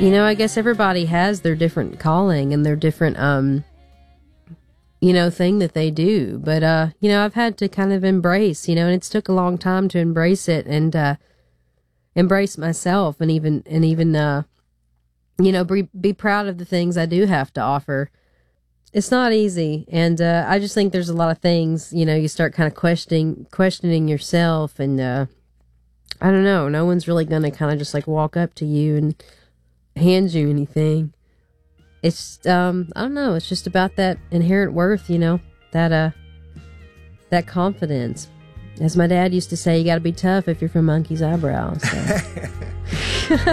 I guess everybody has their different calling and their different, thing that they do. But, I've had to kind of embrace, and it's took a long time to embrace it and, embrace myself and even, be proud of the things I do have to offer. It's not easy. And, I just think there's a lot of things, you start kind of questioning yourself and, I don't know. No one's really going to kind of just like walk up to you and hand you anything. It's, I don't know. It's just about that inherent worth, that confidence. As my dad used to say, you got to be tough if you're from Monkey's Eyebrow. So.